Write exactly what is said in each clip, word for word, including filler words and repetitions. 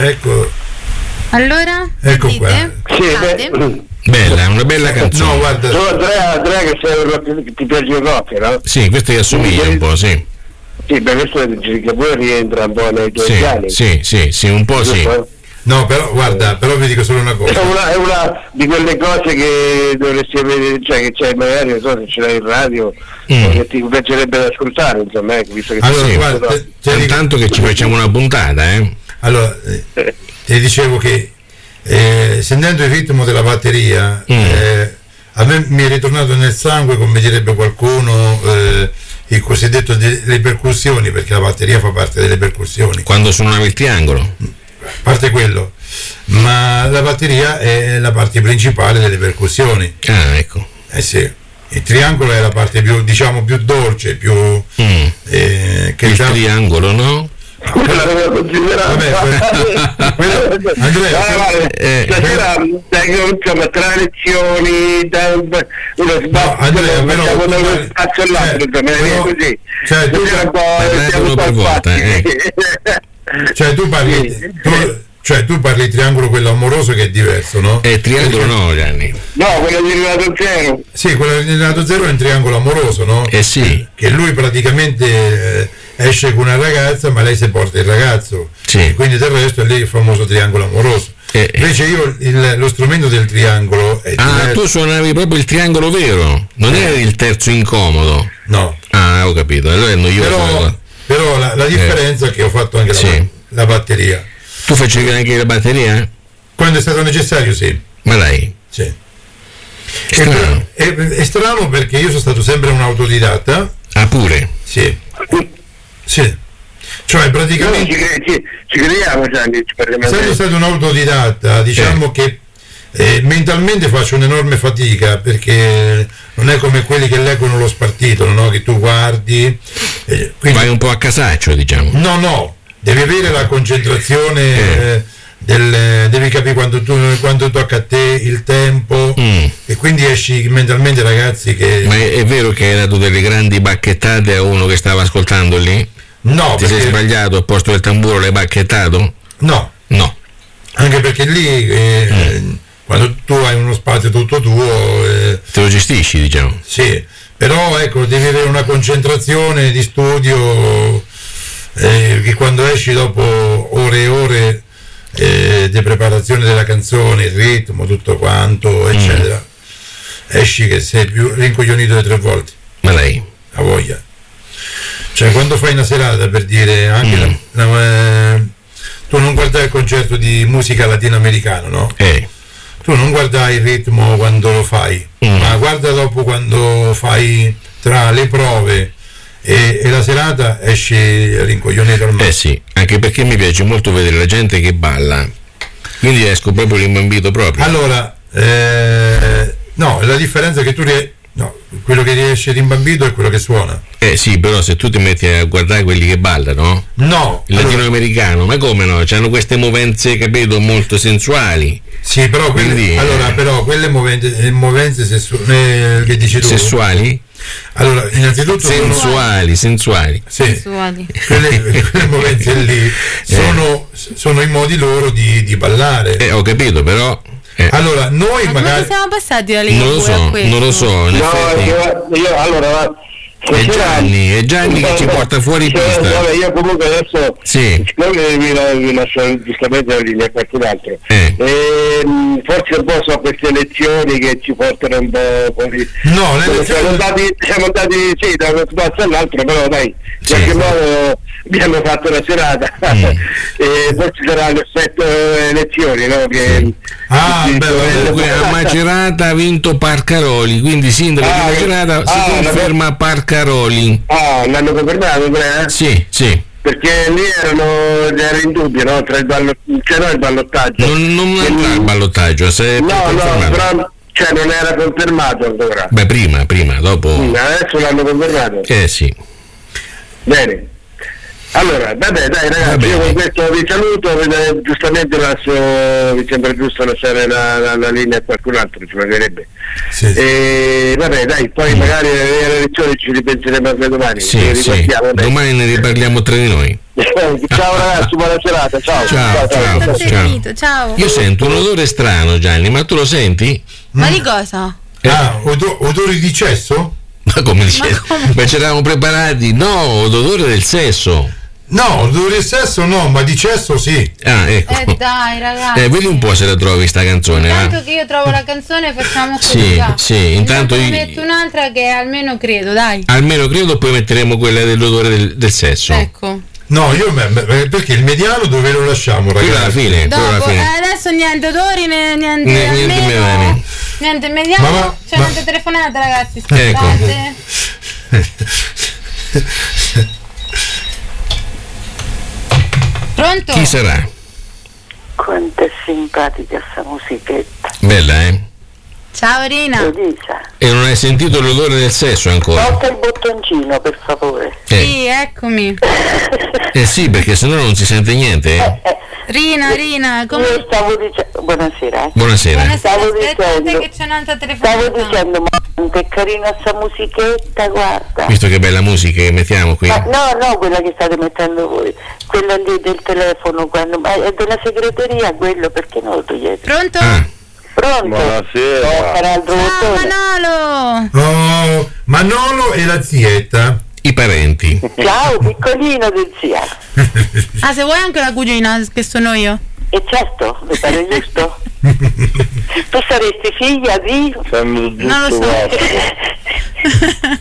ecco. Allora? Ecco dite? qua. Sì, beh, Bella, una bella canzone. No, guarda. tu Andrea, Andrea che sei, ti piace il rock, no? Sì, questo ti assomiglia un po', sì. Sì, per questo dici che poi rientra un po' nei tuoi Sì, piani. sì, sì, sì, un po' sì. No, però guarda, però vi dico solo una cosa. È una, è una di quelle cose che dovresti avere, cioè che c'è magari, non so se ce l'hai in radio, Mm. che ti piacerebbe da ascoltare, insomma, ecco, visto che Allora, ti- guarda, te- te dico- Intanto che ci facciamo una puntata, eh. allora eh, ti dicevo che eh, sentendo il ritmo della batteria, Mm. eh, a me mi è ritornato nel sangue, come direbbe qualcuno, eh, il cosiddetto de- le percussioni, perché la batteria fa parte delle percussioni. Quando suonava il triangolo. A parte quello, ma la batteria è la parte principale delle percussioni. Ah, ecco. Eh sì, il triangolo è la parte più, diciamo, più dolce, più Mm. eh, che Il dà- triangolo, no? l'avevo considerato. Vabbè, que- quello- Andrea, Guarda, guarda, eh, stasera dai, insomma, tra lezioni, da uno No, Andrea, però facciamo tu da uno parli- spazio all'altro, cioè, insomma, è però- così. cioè, tu- Stasera un po' parlate siamo uno un po' per volta, fatti. eh. cioè tu parli, Sì. tu, cioè tu parli triangolo quello amoroso che è diverso, no? E triangolo no, Gianni. No, quello di Renato Zero. Sì, quello di Renato Zero è un triangolo amoroso, no? Eh sì. Che lui praticamente eh, esce con una ragazza, ma lei si porta il ragazzo. Sì. E quindi del resto è lì il famoso triangolo amoroso. Eh, eh. Invece io il- lo strumento del triangolo è Ah, diverso. tu suonavi proprio il triangolo vero, non eri il terzo incomodo. No. Ah, ho capito, allora è noioso. Però, però la, la differenza è che ho fatto anche la, Sì. la batteria. Tu facevi anche la batteria? Quando è stato necessario, sì. Ma dai, Sì. strano. È, è- è strano perché io sono stato sempre un autodidatta. Ah, pure. Sì. Sì. Cioè Noi praticamente ci, cre- ci, ci crediamo, Gianni, ci parliamo essendo bene. stato un autodidatta, diciamo che eh, mentalmente faccio un'enorme fatica, perché non è come quelli che leggono lo spartito, no? Che tu guardi. eh, quindi- Vai un po' a casaccio, diciamo. No, no, devi avere la concentrazione, Eh. eh, del, devi capire quando, tu, quando tocca a te il tempo, Mm. e quindi esci mentalmente, ragazzi, che Ma è, è vero che hai dato delle grandi bacchettate a uno che stava ascoltando lì? no, Ti sei perché, sbagliato, al posto del tamburo l'hai bacchettato? no, No. anche perché lì eh, Mm. quando tu hai uno spazio tutto tuo, eh, Te lo gestisci, diciamo. sì, però ecco, devi avere una concentrazione di studio, eh, che quando esci dopo ore e ore eh, di preparazione della canzone, il ritmo, tutto quanto, eccetera, esci che sei più rincoglionito di tre volte, Ma lei? a voglia. Cioè quando fai una serata, per dire, anche Mm. la- la- eh, tu non guardai il concerto di musica latinoamericana, no? Eh. Tu non guardai il ritmo quando lo fai, Mm. ma guarda dopo, quando fai tra le prove e, e la serata, esci rincoglionito al massimo. Eh sì, anche perché mi piace molto vedere la gente che balla. Quindi esco proprio rimbambito proprio. Allora, eh, no, la differenza è che tu rie- no, quello che riesce rimbambito è quello che suona. Eh sì, però se tu ti metti a guardare quelli che ballano, No, il allora- latinoamericano, ma come no? Hanno queste movenze, capito, molto sensuali, sì, però quelle, quindi, eh, allora, però quelle movenze, eh, movenze sessu- eh, che dici tu. sessuali, Allora, innanzitutto sono- sensuali, sensuali. sì, Sensuali. quelle, quelle movenze lì sono, sono i modi loro di, di ballare. Eh, ho capito, però eh, Allora, noi Ma come magari siamo passati dalle non lo Ligabue a so, questo? non lo so, in No, effetti. io, io allora È Gianni, è Gianni che ci porta fuori Cioè, pista. vabbè, io comunque adesso Sì. siccome vi, vi lascio giustamente la linea a qualcun altro, Eh. ehm, forse un po' so queste lezioni che ci portano un po' fuori. No, le Siamo lezioni- andati, siamo andati sì, da uno spazio all'altro, però dai, in Sì. qualche modo abbiamo fatto la serata Mm. e poi ci sarà l'effetto eh, lezioni, no? Che, Ah, che- beh, Comunque a Macerata ha vinto Parcaroli, quindi il sindaco Ah, di Macerata ah, si conferma Parcaroli. Ah, l'hanno confermato, eh? Sì, sì. Perché lì erano, era in dubbio, no? Tra il ballo, c'era il ballottaggio. Non, non E- entra il ballottaggio, se è No, no, confermato. però cioè non era confermato ancora. Beh, prima, prima, dopo. Mm, Adesso l'hanno confermato. Eh sì. Bene. Allora, vabbè, dai ragazzi, io con questo vi saluto, eh, giustamente lascio, mi sembra giusto lasciare la, la, la linea a qualcun altro, ci mancherebbe. Sì, sì. E vabbè, dai, poi magari alle lezioni ci ripenseremo anche domani. Sì, sì. Domani ne riparliamo tra di noi. Ciao ragazzi, buona serata, ciao. Ciao, ciao, ciao, Finito, ciao. Io sento un odore strano, Gianni, ma tu lo senti? Ma di cosa? Ah, od- odori di cesso? Ma come dice? Ma come? Ma ci eravamo preparati? No, l'odore del sesso. No, odore di sesso no, ma di cesso sì. Ah, ecco. Eh dai ragazzi. Eh, vedi un po' se la trovi sta canzone, Intanto va? che io trovo la canzone facciamo così. Sì, va. sì, intanto ne io- metto un'altra che almeno credo, dai. Almeno credo, poi metteremo quella dell'odore del, del sesso. Ecco. No, io me- me- perché il mediano dove lo lasciamo, Quello alla ragazzi? fine, quello alla Dopo, fine. eh, adesso niente odori, né- niente, Né- niente almeno, mediani. niente mediano. Ma va- C'è ma- un'altra telefonata ragazzi, Ecco. scusate. Pronto? Chi sarà? Quanto è simpatica sta musichetta. Bella, eh? Ciao Rina. Elisa, E non hai sentito l'odore del sesso ancora? porta il bottoncino per favore. Eh, Sì, eccomi. eh sì, perché sennò non si sente niente. Eh? Eh, Rina, Rina, come... io stavo dicendo, buonasera, eh. Buonasera. Buonasera, Stavo aspettate dicendo- che c'è un'altra Stavo telefonata. dicendo, ma quanto è carina sta musichetta, guarda. Visto che bella musica che mettiamo qui. Ma no, no, quella che state mettendo voi, quella lì del telefono, quando, ma è della segreteria quello, perché non lo togliete? Pronto? Ah, Pronto? Buonasera. Oh, Caraldo Ciao Bottone. Manolo. Oh, Manolo e la zietta. i parenti. Ciao, piccolino del zia. Ah, se vuoi anche la cugina, che sono io. E certo, mi pare giusto. Tu saresti figlia di... Sanno Non lo giusto, so. guarda.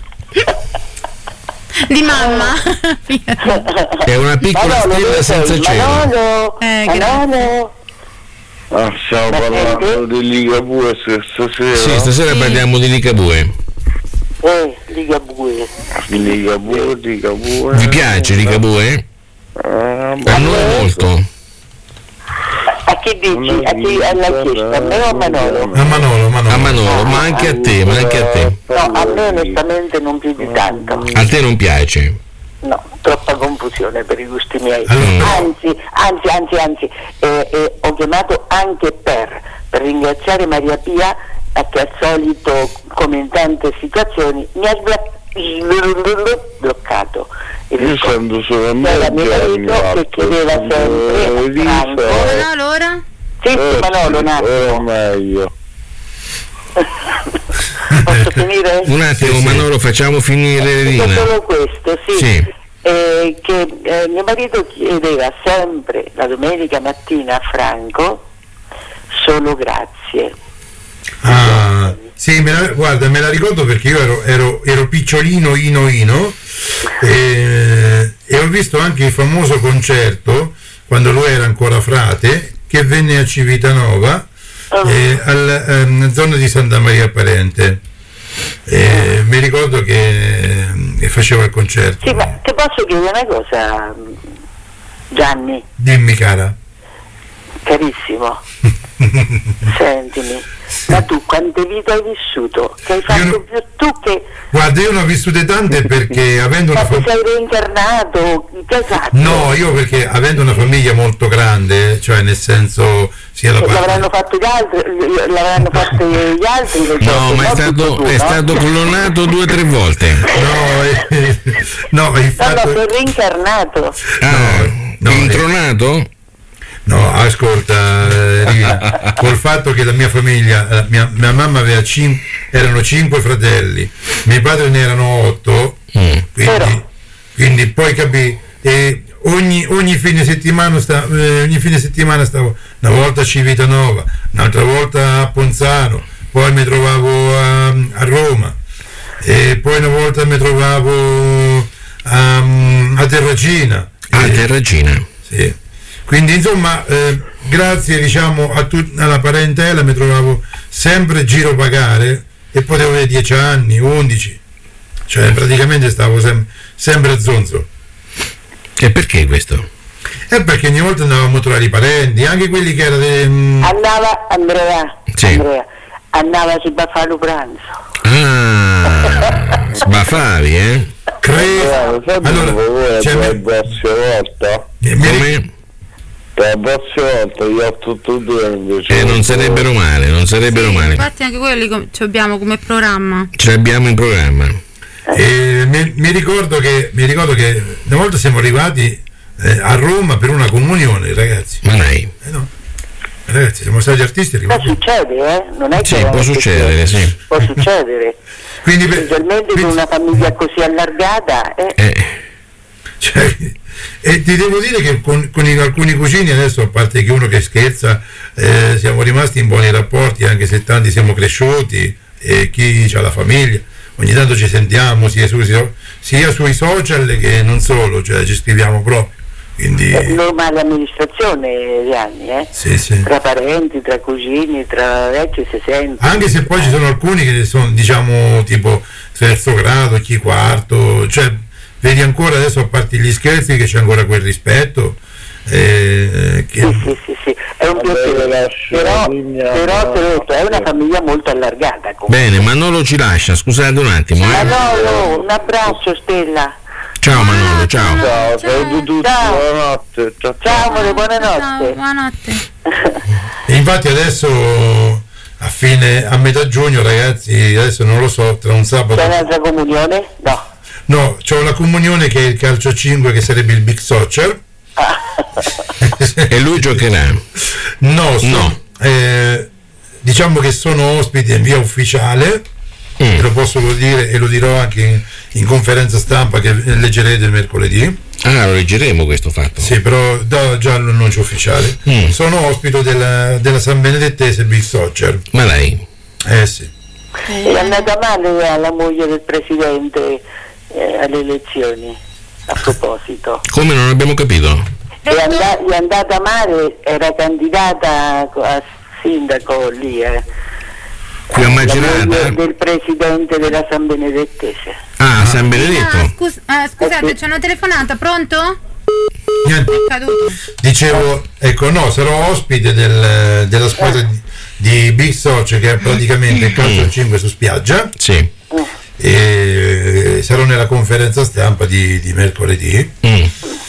Di mamma. È una piccola Manolo, stella dove senza sei? cielo. Manolo, Eh, Manolo. Ah, stiamo Ma parlando senti? di Ligabue stasera. Sì, stasera Sì. parliamo di Ligabue. Eh, Ligabue. Ligabue, Ligabue. Vi piace Ligabue? Ah, A noi molto. A chi dici? A chi l'ha chiesto? A me o a Manolo? A Manolo, Manolo. A Manolo, ma anche a te, ma anche a te. No, a me onestamente non più di tanto. A te non piace? No, troppa confusione per i gusti miei. Allora- Anzi, anzi, anzi, anzi, eh, eh, ho chiamato anche per, per ringraziare Maria Pia eh, che al solito, come in tante situazioni, mi ha sbla- bloccato. Il Io riscontro. sento solo a me Era mio marito che chiedeva sempre a Franco. Manolo ora? Sì, sì, Manolo, un È attimo. meglio. Posso finire? Un attimo, Sì, sì. Manolo, facciamo finire Dico Rina. solo questo, sì. Sì. Eh, che eh, mio marito chiedeva sempre la domenica mattina a Franco solo grazie. Ah, sì, me la- guarda, me la ricordo perché io ero, ero, ero picciolino, ino, ino, e, e ho visto anche il famoso concerto, quando lui era ancora frate, che venne a Civitanova, Oh. eh, alla ehm, zona di Santa Maria Parente. E mi ricordo che eh, faceva il concerto. Sì, ma ti posso chiedere una cosa, Gianni, Dimmi cara. carissimo, sentimi, ma tu quante vite hai vissuto? Che hai fatto Io no- più tu che... Guarda, io ne ho vissute tante perché avendo una Ma ti famiglia... sei reincarnato? Che hai fatto? No, io perché avendo una famiglia molto grande, cioè nel senso sia la L'avranno parte... fatto gli altri, l'avranno fatto gli altri. le No, cose, ma è non stato, tutto tu, è no? stato clonato due o tre volte. No, eh, no, il No, no, fatto... sei reincarnato. Ah, no, intronato? No, ascolta, eh, Rina, col fatto che la mia famiglia, la mia, mia mamma aveva cin- erano cinque fratelli, mio padre ne erano otto, Mm. quindi, Però- quindi poi capì, e ogni, ogni fine settimana sta- eh, ogni fine settimana stavo una volta a Civitanova, un'altra volta a Ponzano, poi mi trovavo a, a Roma, e poi una volta mi trovavo a, a Terracina. Ah, E- Terracina. sì. Quindi insomma eh, grazie diciamo a tut- alla parentela mi trovavo sempre giro pagare e potevo avere dieci anni, undici, cioè praticamente stavo sem- sempre a zonzo. E perché questo? E perché ogni volta andavamo a trovare i parenti, anche quelli che erano de- mm, Andava, Andrea, Sì. Andrea, andava a Bafalo pranzo. Ah, sbaffavi, eh? Cre- allora, c'è mi... la prossima volta? Mi... Mi... La prossima volta io ho tutto due invece. Eh, non sarebbero male, non sarebbero sì, male. Infatti anche quelli com- ci abbiamo come programma. Ce l'abbiamo in programma. E mi, mi ricordo che mi ricordo che una volta siamo arrivati eh, a Roma per una comunione, ragazzi. Ma dai. Eh no. Ragazzi, siamo stati artisti. Ma succede, eh? Non è che sì, può succedere, sì. Può succedere. Quindi, specialmente quindi, con una famiglia così allargata. Eh. Eh. Cioè, e ti devo dire che con, con i, alcuni cugini adesso, a parte che uno che scherza, eh, siamo rimasti in buoni rapporti, anche se tanti siamo cresciuti, e chi ha la famiglia, ogni tanto ci sentiamo sia, su, sia sui social che non solo, cioè ci scriviamo proprio. Quindi... È normale amministrazione di anni, eh? Sì, sì. Tra parenti, tra cugini, tra vecchi si sente. Anche se poi ci sono alcuni che sono, diciamo, tipo terzo grado, chi quarto, cioè vedi ancora adesso, a parte gli scherzi, che c'è ancora quel rispetto. Eh, che... Sì, sì, sì, sì, è un piacere, però, però te l'ho detto, è una famiglia molto allargata. Comunque. Bene, Manolo ci lascia, scusate un attimo. Eh. Manolo, un abbraccio, Stella. Ciao Manolo, ciao. Ciao, ciao a tutti, Ciao. buonanotte. Ciao, Ciao amore, buonanotte. Ciao, buonanotte. E infatti adesso a fine, a metà giugno, ragazzi, adesso non lo so, tra un sabato... C'è un'altra comunione? No. No, c'ho la comunione che è il calcio cinque, che sarebbe il Big Soccer. Ah. E lui giocherà? No, so, No. Eh, diciamo che sono ospite in via ufficiale, Mm. lo posso dire e lo dirò anche in, in conferenza stampa che leggerete mercoledì. Ah, lo leggeremo questo fatto. Sì, però do già l'annuncio ufficiale. Mm. Sono ospite della, della San Benedettese Big Soccer. Ma dai. Eh sì. È andata male alla moglie del presidente eh, alle elezioni, a proposito. Come, non abbiamo capito? È, and- è andata male, era candidata a, a sindaco lì, eh. Qui a La Macerata? moglie del presidente della San Benedettese. Ah, San Ah, Benedetto. scus- ah, scusate, c'è una telefonata, pronto? Niente. È caduto. Dicevo, ecco, no, sarò ospite del, della squadra di, di Big Soccer, che è praticamente il calcio cinque su spiaggia, Sì. e sarò nella conferenza stampa di, di mercoledì, Mm.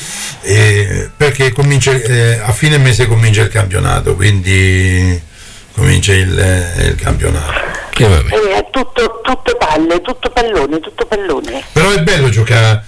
e perché comincia, eh, a fine mese comincia il campionato, quindi comincia il, eh, il campionato. E vabbè. Eh, è tutto, tutto palle, tutto pallone, tutto pallone. Però è bello giocare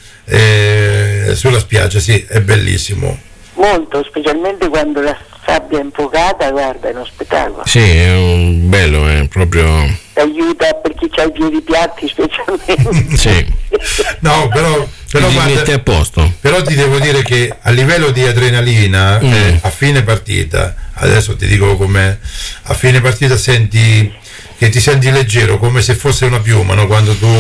eh, sulla spiaggia, sì, è bellissimo. Molto, specialmente quando la sabbia è infuocata, guarda, è uno spettacolo. Sì, è un bello, è proprio... Aiuta per chi ha i piedi piatti, specialmente. Sì. No, però, però, Li guarda, mette a posto. però ti devo dire che a livello di adrenalina, Mm. eh, a fine partita, adesso ti dico com'è, a fine partita senti che ti senti leggero, come se fosse una piuma, no? Quando tu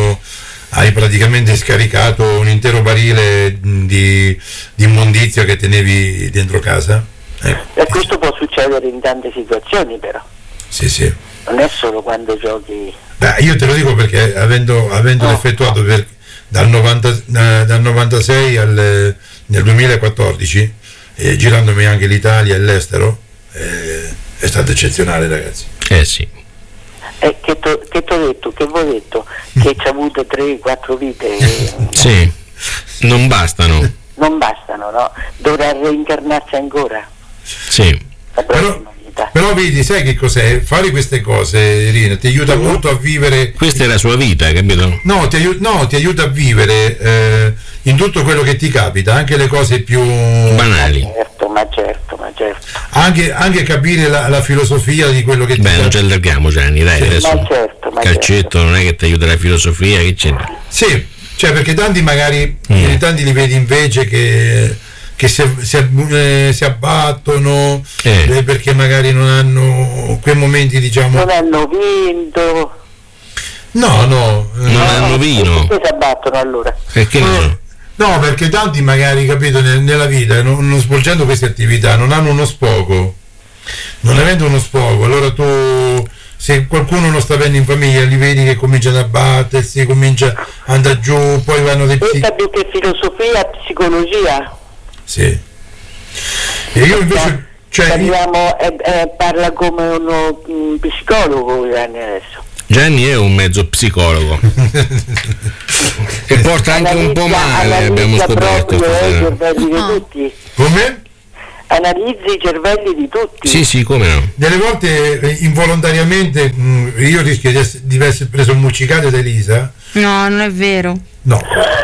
hai praticamente scaricato un intero barile di, di immondizia che tenevi dentro casa. Eh, E questo può succedere in tante situazioni, però. sì, sì. Non è solo quando giochi. Beh, io te lo dico perché avendo, avendo Oh. effettuato per, dal, novanta, eh, dal novantasei al nel duemilaquattordici, eh, girandomi anche l'Italia e l'estero, eh, è stato eccezionale, ragazzi. Eh sì. Eh, che ti ho detto, che vi ho detto, che ci ha avuto tre quattro vite, eh, Sì. Non bastano. non bastano, no? Dovrà reincarnarsi ancora Sì. la Però, prossima vita. però vedi, sai che cos'è? Fare queste cose, Irina, ti aiuta molto a vivere. Questa è la sua vita, capito? No, ti aiuta, no, ti aiuta a vivere eh, in tutto quello che ti capita, anche le cose più Banali. Certo, ma certo, ma certo. anche, anche capire la, la filosofia di quello che ti Beh, non capita. ci allarghiamo, Gianni, dai, Ma adesso. certo, ma Calcetto certo. non è che ti aiuta la filosofia, che c'è? Sì, cioè perché tanti magari Mm. eh, tanti li vedi invece che, che si, si, eh, si abbattono Eh. eh, perché magari non hanno quei momenti, diciamo. Non hanno vinto. No, no, eh, Non hanno vino. Perché si abbattono allora? E che ne so? no, perché tanti magari, capito, nel- nella vita, non, non svolgendo queste attività, non hanno uno sfogo. Non avendo uno sfogo, allora tu, se qualcuno non sta bene in famiglia, li vedi che cominciano a battersi, comincia ad andare giù, poi vanno dei psi- Questa più che filosofia, psicologia. Sì. E io invece, cioè, io- Parliamo, eh, eh, parla come uno un psicologo Gianni adesso. Gianni è un mezzo psicologo e porta anche un po' male, abbiamo scoperto. Come? Analizzi i cervelli di tutti. Sì, sì, come no. Delle volte eh, involontariamente mh, io rischio di essere, di essere preso un muccicato da Elisa. No, non è vero. No.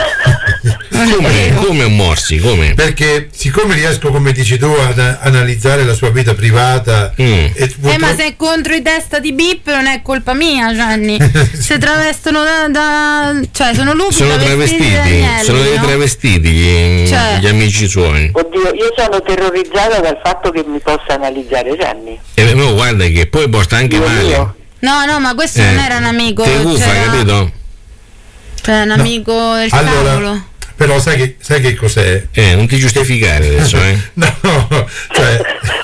Come, come un morsi, come? Perché siccome riesco, come dici tu, ad a- analizzare la sua vita privata Mm. e Eh, purtroppo- ma se è contro i testa di Bip non è colpa mia, Gianni. Se travestono da, da cioè sono lupi Sono travestiti da travestiti, agnelli, sono dei no? travestiti gli, Cioè. gli amici suoi. Oddio, io sono terrorizzata dal fatto che mi possa analizzare Gianni. E no, guarda che poi porta anche Io, male. io. No, no, ma questo Eh, non era un amico. Te gufa, c'era- capito? Cioè, un amico del allora, cavolo. però sai che, sai che cos'è? Eh, non ti giustificare adesso, eh. No, cioè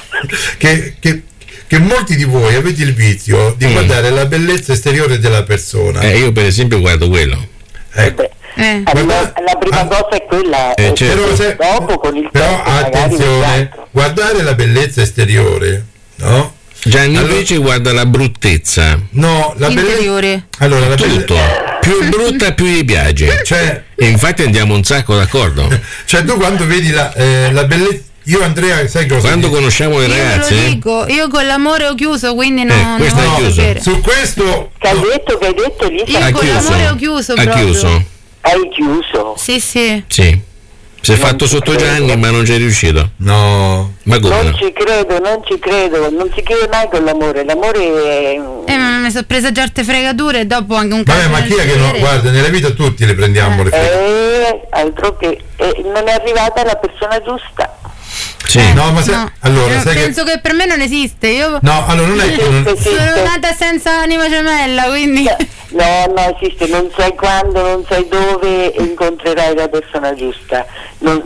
che, che, che molti di voi avete il vizio di Mm. guardare la bellezza esteriore della persona. Eh, io per esempio guardo quello. Ecco. Eh. Allora, la prima Ah. cosa è quella, Eh, eh, certo. Però, se- dopo con il però tempo magari attenzione, quell'altro. guardare la bellezza esteriore, no? Gianni Allora- invece guarda la bruttezza. No, la bellezza. Interiore. Allora, la Tutto. bellezza. Più è brutta più gli piace. Cioè, E infatti andiamo un sacco d'accordo. cioè tu quando vedi la, eh, la bellezza. Io Andrea, sai cosa? Quando dico? conosciamo le Io ve ragazze, lo eh, dico, io con l'amore ho chiuso, quindi no, Eh, non questo è voglio chiuso. sapere. Su questo. Che hai detto, che hai detto Elisa? Io ha con chiuso. l'amore ho chiuso Ha proprio. chiuso. Hai chiuso? Sì, sì. Sì. Si è Non fatto ci sotto credo. Gianni, ma non c'è riuscito. No. Ma come Non no? ci credo, non ci credo, non si chiede mai con l'amore, l'amore è... Eh, ma mi sono presa certe fregature e dopo anche un Vabbè, cazzo ma nel chi è che no? sedere. Guarda, nella vita tutti le prendiamo le frecce. Eh, altro che eh, non è arrivata la persona giusta. Sì. No, ma sai, No. allora, Io sai che. penso che... per me non esiste. Io No, allora non è che. non- Esiste. sono nata senza anima gemella, quindi No, no, esiste, non sai quando, non sai dove incontrerai la persona giusta. Non-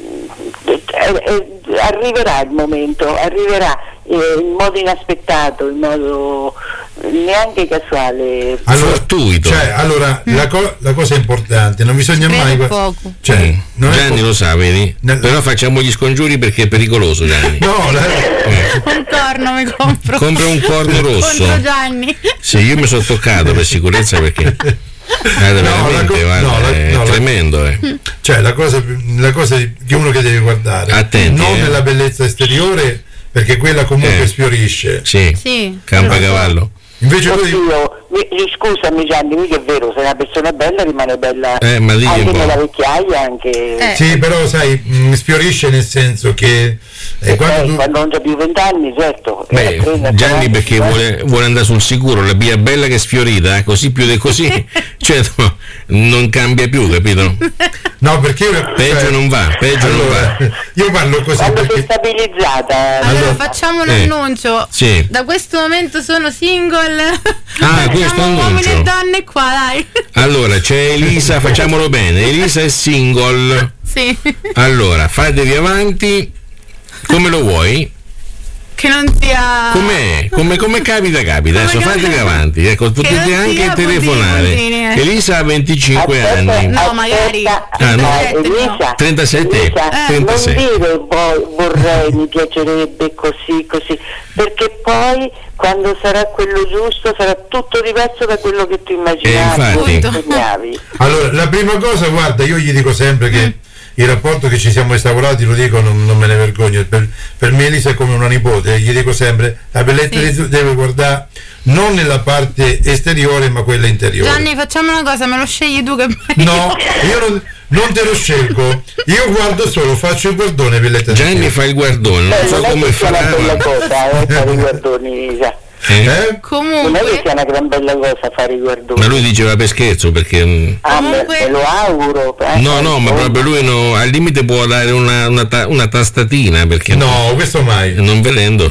eh, eh, arriverà il momento, arriverà eh, in modo inaspettato, in modo neanche casuale. Allora, Fortuito. cioè, allora la, co- la cosa importante, non bisogna Credo mai. poco. Cioè, Mm. non è Gianni po- lo sa, vedi? Nel- Però facciamo gli scongiuri perché è pericoloso, Gianni. No, la- un corno mi compro. Compra un corno rosso. Contro Gianni. Sì, io mi sono toccato per sicurezza perché guarda, No, la veramente co- guarda, no, la- è no, la- tremendo. Eh. cioè, la cosa, più- la cosa che uno che deve guardare, Attenti, non eh. nella bellezza esteriore, perché quella comunque Eh. sfiorisce. Sì, Sì. Campacavallo. Invece tu devi- Oddio, mi- mi- scusami Gianni, mica è vero, se una persona è bella rimane bella Eh, ma digli un anche po'. nella vecchiaia, anche Eh. Sì, però sai, mh, sfiorisce nel senso che eh, eh, quando tu. quando non c'è più vent'anni, certo. Beh, Eh, trenta, Gianni quaranta, perché cinquanta. vuole, vuole andare sul sicuro, la via bella che è sfiorita, eh, così più di così, cioè no, non cambia più, capito? No, perché io- Peggio cioè, non va, peggio non allora, va. io parlo così Quando sei perché. stabilizzata. Allora, Allora- facciamo un Eh. annuncio. Sì. Da questo momento sono single. Ah, questo Siamo uomini annuncio. e donne qua, dai. Allora, c'è Elisa, facciamolo bene, Elisa è single. Sì. Allora, fatevi avanti, come lo vuoi? Che non sia. Com'è? Come, come capita capita, adesso Come fatevi capita. avanti, ecco, Che potete non anche sia telefonare. puntini, puntini, eh. Elisa ha venticinque Aspetta, anni. No, magari. Ah, no. eh, Elisa, trentasette, Elisa, trentasei. non dire poi vorrei, mi piacerebbe così, così, perché poi quando sarà quello giusto sarà tutto diverso da quello che tu immaginavi, Eh, o infatti. sognavi. Allora, la prima cosa, guarda, io gli dico sempre che il rapporto che ci siamo instaurati, lo dico, non, non me ne vergogno, per, per me Elisa è come una nipote, gli dico sempre, la bellezza Sì. di- deve guardare non nella parte esteriore ma quella interiore. Gianni, facciamo una cosa, me lo scegli tu che poi. No, io non, non te lo scelgo, io guardo solo, faccio il guardone bellezza Gianni fa il guardone, non Beh, so non è come che sia una farà. bella ma- cosa, eh, fare i guardoni, Elisa. Eh? Eh? Non è che Comunque. sia una gran bella cosa fare i guardoni. Ma lui diceva per scherzo perché. mm, Ah, me, Comunque- me lo auguro. eh. No, no, ma proprio lui no, al limite può dare una, una, ta- una tastatina perché No, questo mai. non vedendo.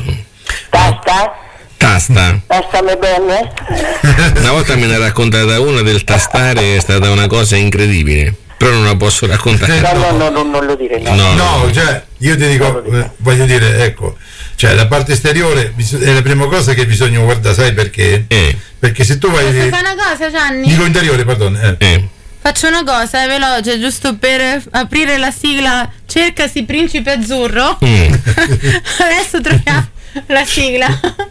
Tasta? Tasta. Tastami bene? Una volta me ne ha raccontata una del tastare, è stata una cosa incredibile. Però non la posso raccontare. No, no, no, no, non lo dire, no. No, No, cioè, io ti dico, eh, voglio dire, ecco, cioè la parte esteriore bis- è la prima cosa che bisogna guardare, sai perché? Eh, Perché se tu Posso vai. fare una cosa, Gianni? Dico interiore, pardon. Eh. eh. Faccio una cosa, è veloce, giusto per aprire la sigla. Cercasi Principe Azzurro. Mm. Adesso troviamo la sigla.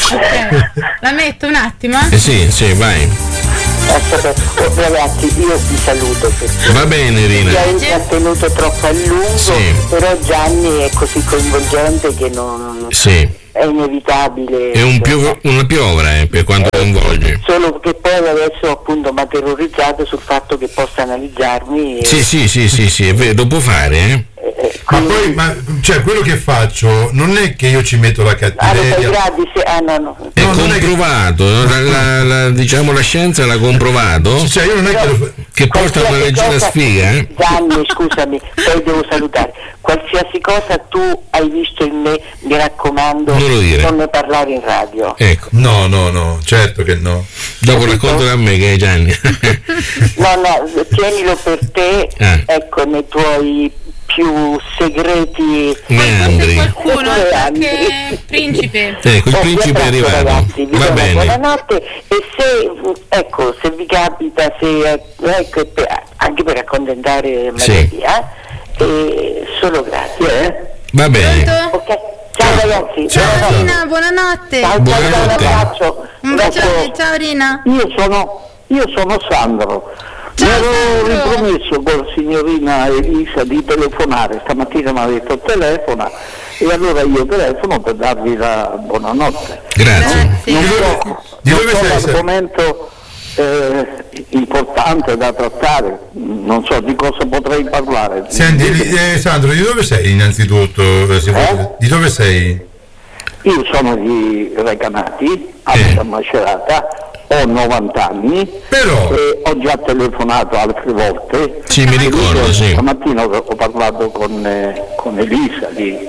Okay. La metto un attimo? Eh sì, sì, vai. Oh, ragazzi, io vi saluto perché va bene, Rina. mi ha intrattenuto troppo a lungo, sì. Però Gianni è così coinvolgente che non sì. è inevitabile. È un piov- una piovra eh, per quanto eh, coinvolge. Solo che poi adesso appunto mi ha terrorizzato sul fatto che possa analizzarmi. Sì, e... sì, sì, sì, sì, è vero, lo può fare, eh? Ma poi, ma, cioè, quello che faccio non è che io ci metto la cattiveria. Ah, se... ah, no, no. È no, comprovato, che... la, la, la, diciamo la scienza l'ha comprovato. Cioè, io non è che, lo... che porta una leggera cosa... sfiga. Eh? Gianni, scusami, poi devo salutare. Qualsiasi cosa tu hai visto in me, mi raccomando, non, non ne parlare in radio. Ecco. No, no, no, certo che no. Dopo raccontalo a me che è Gianni. No, no, tienilo per te, ah. ecco, nei tuoi più segreti meandri. Qualcuno anche principe. Ecco, il oh, principe è arrivato. Ragazzi, vi va bene. Buonanotte e se ecco, se vi capita, se ecco, anche per accontentare Maria Pia, eh, solo grazie. Eh? Va bene. Okay. Ciao ragazzi. Ciao Rina, buonanotte. Ciao, buonanotte. Ciao, un bacione, ciao Rina. Io sono, io sono Sandro. Mi ero ripromesso con la signorina Elisa di telefonare, stamattina mi ha detto telefona e allora io telefono per darvi la buonanotte. Grazie. Non so, di non dove so sei? l'argomento eh, importante da trattare, non so di cosa potrei parlare. Senti, eh, Sandro, di dove sei innanzitutto? Eh? Di dove sei? Io sono di Recanati, abito a Macerata. Ho novanta anni, però e ho già telefonato altre volte. Sì, mi ricordo, sì. Stamattina ho, ho parlato con, eh, con Elisa di,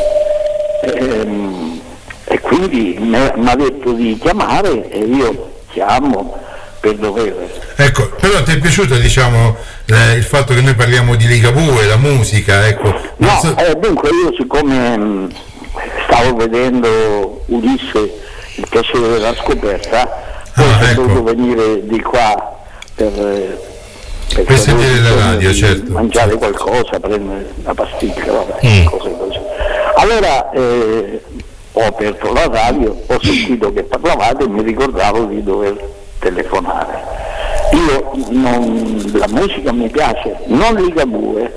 ehm, e quindi mi ha detto di chiamare e io chiamo per dovere. Ecco, però ti è piaciuto, diciamo, eh, il fatto che noi parliamo di Ligabue, la musica, ecco. No, so... eh, dunque io siccome mh, stavo vedendo Ulisse, il piacere della scoperta, poi ah, ho ecco. dovuto venire di qua per, per, per sentire la radio, certo. Mangiare qualcosa, prendere una pasticca, vabbè, mm. cose così. Allora eh, ho aperto la radio, ho sentito che parlavate e mi ricordavo di dover telefonare. Io non, la musica mi piace, non Ligabue,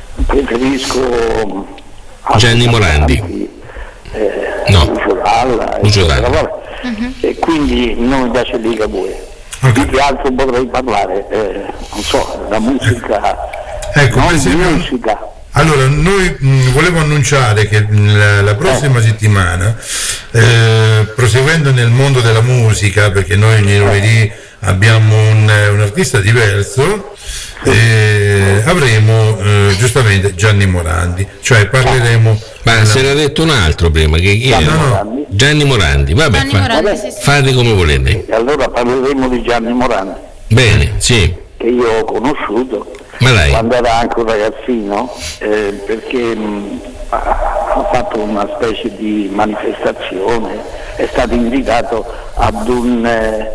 preferisco Gianni Morandi. Eh, no. Lucio Dalla, Lucio Dalla. Uh-huh. E quindi non mi piace Ligabue. Okay. Di che altro potrei parlare? Eh, non so, la musica. Ecco, non per esempio, musica. allora noi mh, volevo annunciare che la, la prossima eh. settimana, eh, proseguendo nel mondo della musica, perché noi ogni lunedì abbiamo un, un artista diverso, eh, avremo eh, giustamente Gianni Morandi, cioè parleremo. Ma se l'ha detto un altro prima, che chi Gianni era? Morandi. Gianni Morandi, vabbè, Gianni fa, Morandi, sì, sì. fate come volete. E allora parleremo di Gianni Morandi. Bene, sì. Che io ho conosciuto Ma dai. quando era anche un ragazzino, eh, perché mh, ha, ha fatto una specie di manifestazione, è stato invitato ad un, eh,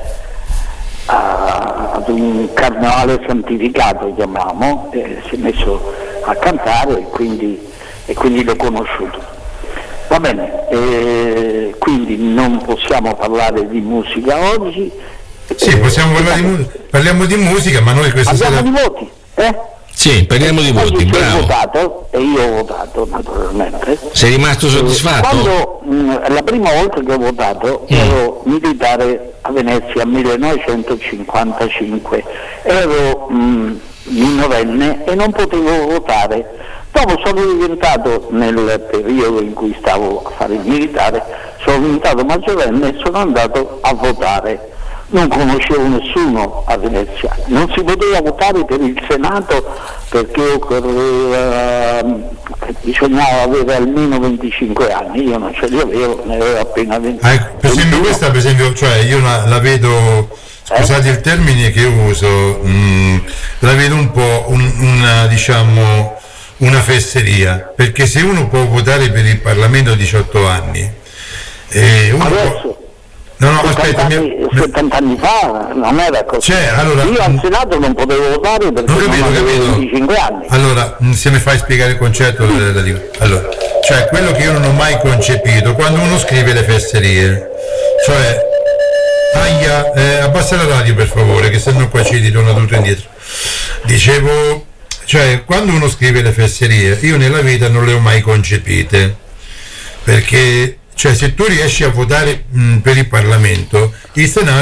a, ad un carnevale santificato, chiamiamo, eh, si è messo a cantare e quindi, e quindi l'ho conosciuto. Va bene, eh, quindi non possiamo parlare di musica oggi. Sì, possiamo parlare di musica, parliamo di musica, ma noi questa Parliamo sera... di voti, eh? Sì, parliamo di voti, Oggi bravo. ho votato e io ho votato naturalmente. Sei rimasto soddisfatto? Quando mh, la prima volta che ho votato Mm. ero militare a Venezia millenovecentocinquantacinque, ero mh, minorenne e non potevo votare. Dopo sono diventato, nel periodo in cui stavo a fare il militare, sono diventato maggiorenne e sono andato a votare. Non conoscevo nessuno a Venezia, non si poteva votare per il Senato perché occorreva, bisognava avere almeno venticinque anni, io non ce li avevo, ne avevo appena venti. Ah, ecco, per esempio questa, per esempio, cioè io la, la vedo, scusate il termine che uso, mh, la vedo un po' un, una, diciamo, una fesseria, perché se uno può votare per il Parlamento a diciotto anni, e uno Adesso, può... No, no, aspetta, anni, mi... settanta anni fa non era così. Cioè, allora, io al Senato non potevo votare perché non, capito, non avevo capito. venticinque anni. Allora, se mi fai spiegare il concetto, allora, cioè quello che io non ho mai concepito, quando uno scrive le fesserie, Cioè, aia, eh, abbassa la radio per favore, che sennò qua ci ritorna tutto indietro. Dicevo, cioè, quando uno scrive le fesserie, io nella vita non le ho mai concepite, perché, cioè, se tu riesci a votare mh, per il Parlamento, il Senato